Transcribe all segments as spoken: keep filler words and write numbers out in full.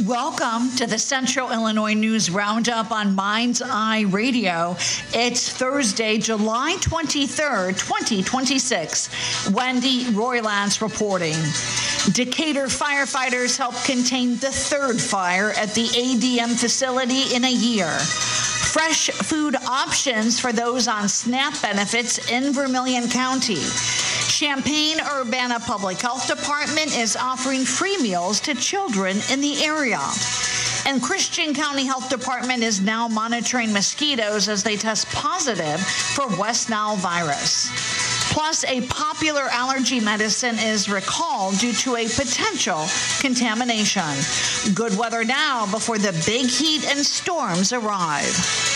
Welcome to the Central Illinois News Roundup on Mind's Eye Radio. It's Thursday, July twenty-third, twenty twenty-six. Wendy Roylance reporting. Decatur firefighters helped contain the third fire at the A D M facility in a year. Fresh food options for those on SNAP benefits in Vermilion County. Champaign-Urbana Public Health Department is offering free meals to children in the area. And Christian County Health Department is now monitoring mosquitoes as they test positive for West Nile virus. Plus, a popular allergy medicine is recalled due to a potential contamination. Good weather now before the big heat and storms arrive.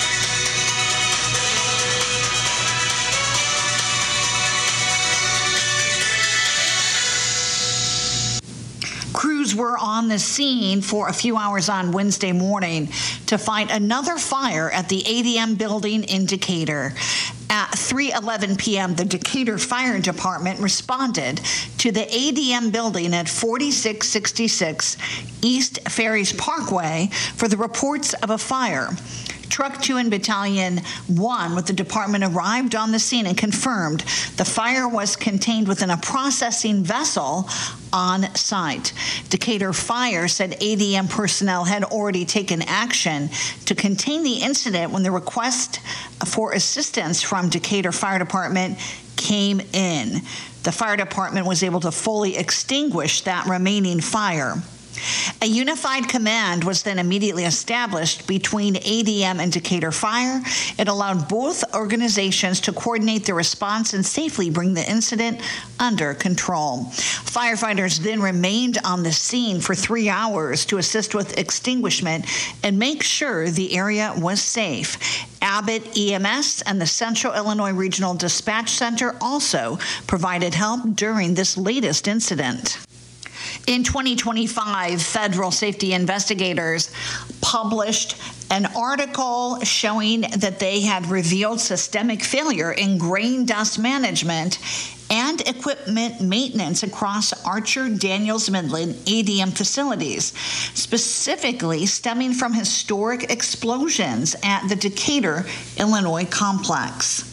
Crews were on the scene for a few hours on Wednesday morning to fight another fire at the A D M building in Decatur. At three eleven p.m., the Decatur Fire Department responded to the A D M building at forty-six sixty-six East Ferries Parkway for the reports of a fire. Truck two and Battalion one with the department arrived on the scene and confirmed the fire was contained within a processing vessel on site. Decatur Fire said A D M personnel had already taken action to contain the incident when the request for assistance from Decatur Fire Department came in. The fire department was able to fully extinguish that remaining fire. A unified command was then immediately established between A D M and Decatur Fire. It allowed both organizations to coordinate the response and safely bring the incident under control. Firefighters then remained on the scene for three hours to assist with extinguishment and make sure the area was safe. Abbott E M S and the Central Illinois Regional Dispatch Center also provided help during this latest incident. In twenty twenty-five, federal safety investigators published an article showing that they had revealed systemic failure in grain dust management and equipment maintenance across Archer Daniels Midland A D M facilities, specifically stemming from historic explosions at the Decatur, Illinois complex.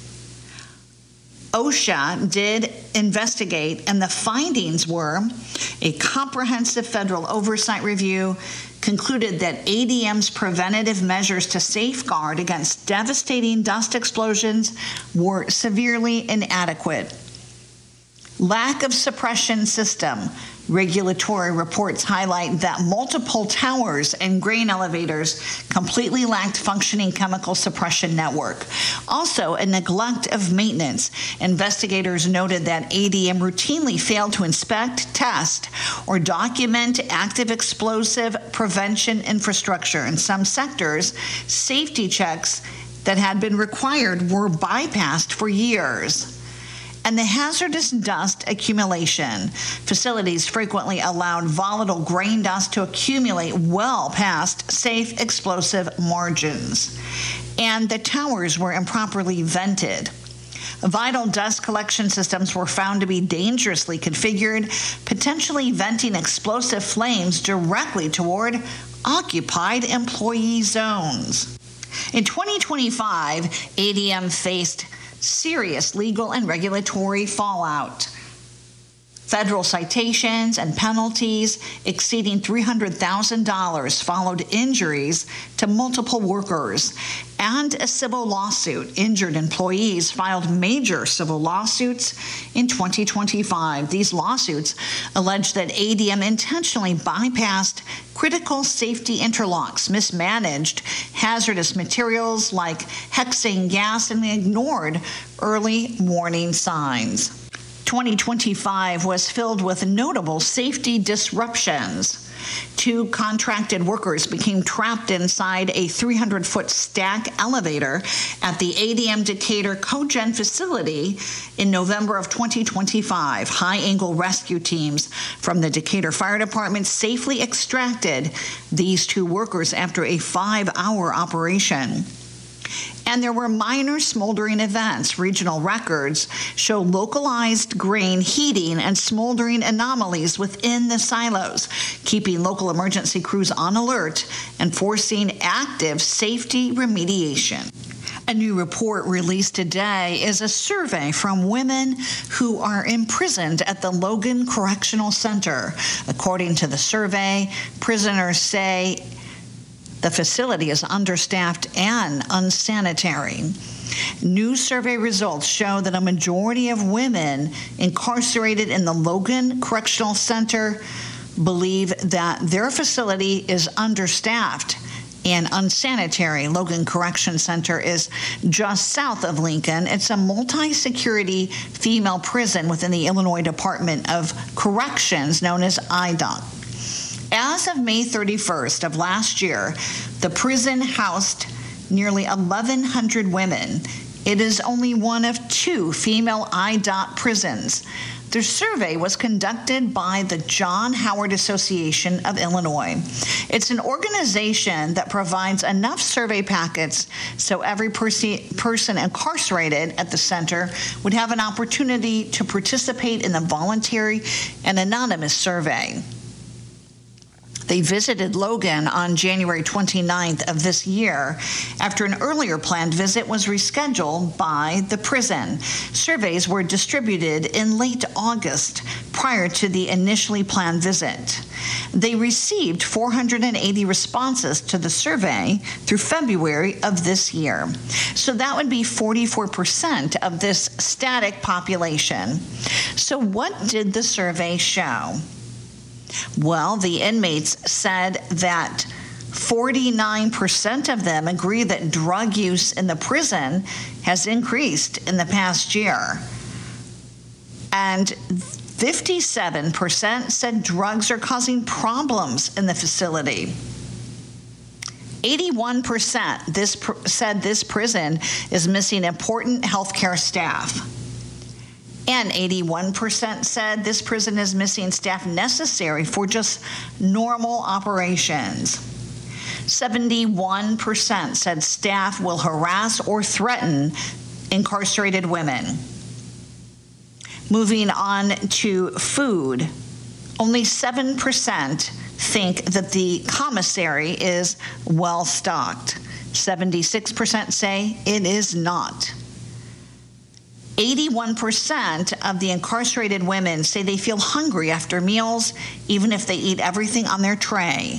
OSHA did investigate, and the findings were a comprehensive federal oversight review concluded that A D M's preventative measures to safeguard against devastating dust explosions were severely inadequate. Lack of suppression system. Regulatory reports highlight that multiple towers and grain elevators completely lacked functioning chemical suppression network. Also, a neglect of maintenance. Investigators noted that A D M routinely failed to inspect, test, or document active explosive prevention infrastructure. In some sectors, safety checks that had been required were bypassed for years. And the hazardous dust accumulation. Facilities frequently allowed volatile grain dust to accumulate well past safe explosive margins. And the towers were improperly vented. Vital dust collection systems were found to be dangerously configured, potentially venting explosive flames directly toward occupied employee zones. In twenty twenty-five, A D M faced serious legal and regulatory fallout. Federal citations and penalties exceeding three hundred thousand dollars followed injuries to multiple workers, and a civil lawsuit. Injured employees filed major civil lawsuits in twenty twenty-five. These lawsuits allege that A D M intentionally bypassed critical safety interlocks, mismanaged hazardous materials like hexane gas, and ignored early warning signs. twenty twenty-five was filled with notable safety disruptions. Two contracted workers became trapped inside a three hundred foot stack elevator at the A D M Decatur Cogen facility in November of twenty twenty-five. High-angle rescue teams from the Decatur Fire Department safely extracted these two workers after a five-hour operation. And there were minor smoldering events. Regional records show localized grain heating and smoldering anomalies within the silos, keeping local emergency crews on alert and forcing active safety remediation. A new report released today is a survey from women who are imprisoned at the Logan Correctional Center. According to the survey, prisoners say the facility is understaffed and unsanitary. New survey results show that a majority of women incarcerated in the Logan Correctional Center believe that their facility is understaffed and unsanitary. Logan Correction Center is just south of Lincoln. It's a multi-security female prison within the Illinois Department of Corrections, known as I D O C. As of May thirty-first of last year, the prison housed nearly eleven hundred women. It is only one of two female I D O C prisons. The survey was conducted by the John Howard Association of Illinois. It's an organization that provides enough survey packets so every persi- person incarcerated at the center would have an opportunity to participate in the voluntary and anonymous survey. They visited Logan on January twenty-ninth of this year after an earlier planned visit was rescheduled by the prison. Surveys were distributed in late August prior to the initially planned visit. They received four hundred eighty responses to the survey through February of this year. So that would be forty-four percent of this static population. So what did the survey show? Well, the inmates said that forty-nine percent of them agree that drug use in the prison has increased in the past year. And fifty-seven percent said drugs are causing problems in the facility. eighty-one percent this pr- said this prison is missing important healthcare staff. And eighty-one percent said this prison is missing staff necessary for just normal operations. seventy-one percent said staff will harass or threaten incarcerated women. Moving on to food, only seven percent think that the commissary is well stocked. seventy-six percent say it is not. eighty-one percent of the incarcerated women say they feel hungry after meals, even if they eat everything on their tray.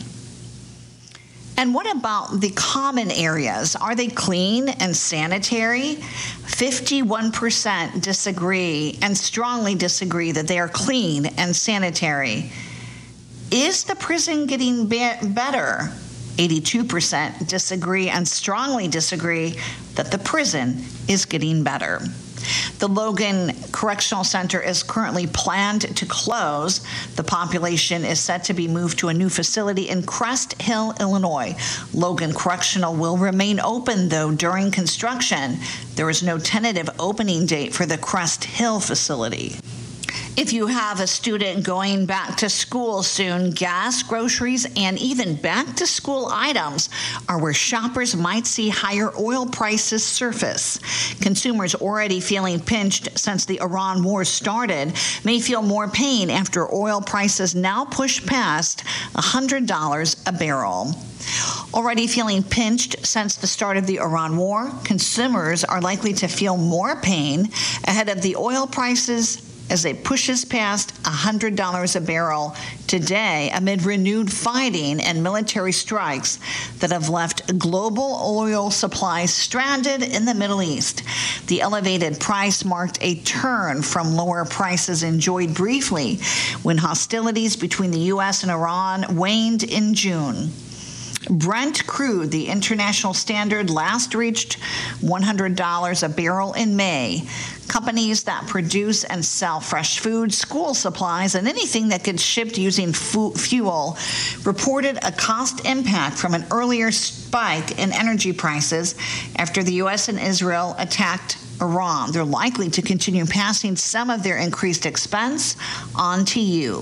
And what about the common areas? Are they clean and sanitary? fifty-one percent disagree and strongly disagree that they are clean and sanitary. Is the prison getting be- better? eighty-two percent disagree and strongly disagree that the prison is getting better. The Logan Correctional Center is currently planned to close. The population is set to be moved to a new facility in Crest Hill, Illinois. Logan Correctional will remain open, though, during construction. There is no tentative opening date for the Crest Hill facility. If you have a student going back to school soon, gas, groceries, and even back-to-school items are where shoppers might see higher oil prices surface. Consumers already feeling pinched since the Iran war started may feel more pain after oil prices now push past one hundred dollars a barrel. Already feeling pinched since the start of the Iran war, consumers are likely to feel more pain ahead of the oil prices as it pushes past one hundred dollars a barrel today amid renewed fighting and military strikes that have left global oil supplies stranded in the Middle East. The elevated price marked a turn from lower prices enjoyed briefly when hostilities between the U S and Iran waned in June. Brent crude, the international standard, last reached one hundred dollars a barrel in May. Companies that produce and sell fresh food, school supplies, and anything that gets shipped using fu- fuel reported a cost impact from an earlier spike in energy prices after the U S and Israel attacked Iran. They're likely to continue passing some of their increased expense on to you.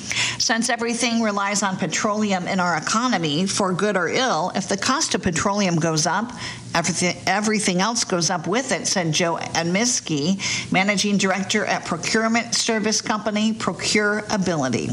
Since everything relies on petroleum in our economy, for good or ill, if the cost of petroleum goes up, everything, everything else goes up with it, said Joe Admisky, managing director at procurement service company Procurability.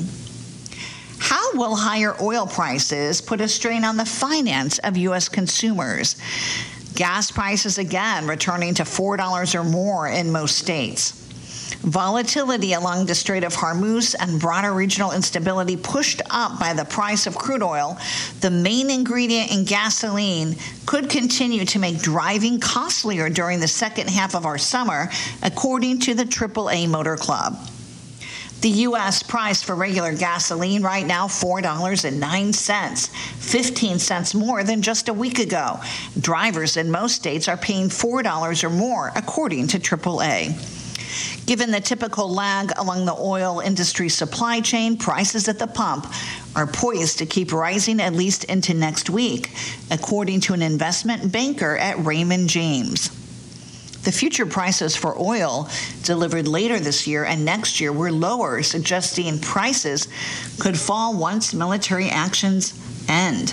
How will higher oil prices put a strain on the finance of U S consumers? Gas prices again returning to four dollars or more in most states. Volatility along the Strait of Hormuz and broader regional instability pushed up by the price of crude oil, the main ingredient in gasoline, could continue to make driving costlier during the second half of our summer, according to the triple A Motor Club. The U S price for regular gasoline right now, four dollars and nine cents, fifteen cents more than just a week ago. Drivers in most states are paying four dollars or more, according to triple A. Given the typical lag along the oil industry supply chain, prices at the pump are poised to keep rising at least into next week, according to an investment banker at Raymond James. The future prices for oil delivered later this year and next year were lower, suggesting prices could fall once military actions end.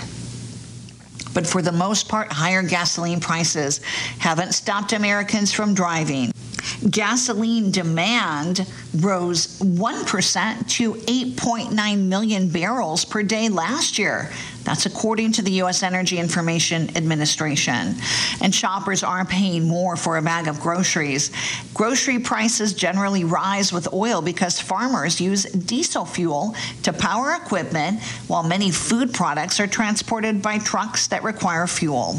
But for the most part, higher gasoline prices haven't stopped Americans from driving. Gasoline demand rose one percent to eight point nine million barrels per day last year. That's according to the U S Energy Information Administration. And shoppers are paying more for a bag of groceries. Grocery prices generally rise with oil because farmers use diesel fuel to power equipment, while many food products are transported by trucks that require fuel.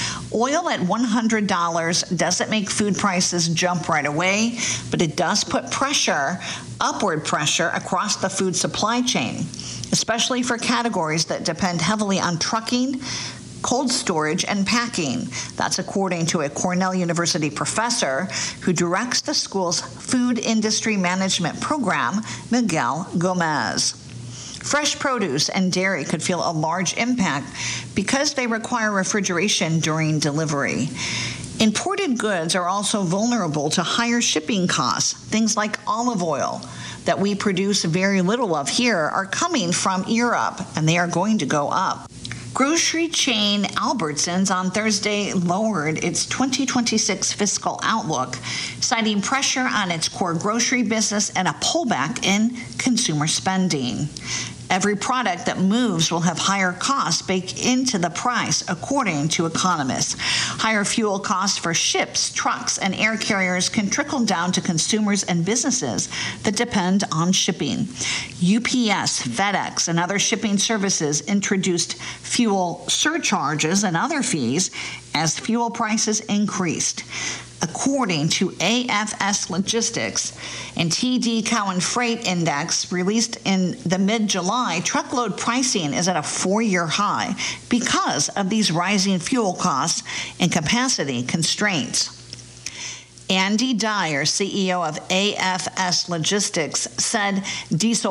Oil at one hundred dollars doesn't make food prices jump right away, but it does put pressure, upward pressure, across the food supply chain, especially for categories that depend heavily on trucking, cold storage, and packing. That's according to a Cornell University professor who directs the school's food industry management program, Miguel Gomez. Fresh produce and dairy could feel a large impact because they require refrigeration during delivery. Imported goods are also vulnerable to higher shipping costs. Things like olive oil that we produce very little of here are coming from Europe, and they are going to go up. Grocery chain Albertsons on Thursday lowered its twenty twenty-six fiscal outlook, citing pressure on its core grocery business and a pullback in consumer spending. Every product that moves will have higher costs baked into the price, according to economists. Higher fuel costs for ships, trucks, and air carriers can trickle down to consumers and businesses that depend on shipping. U P S, FedEx, and other shipping services introduced fuel surcharges and other fees as fuel prices increased. According to A F S Logistics and T D Cowen Freight Index released in the mid-July, truckload pricing is at a four-year high because of these rising fuel costs and capacity constraints. Andy Dyer, C E O of A F S Logistics, said diesel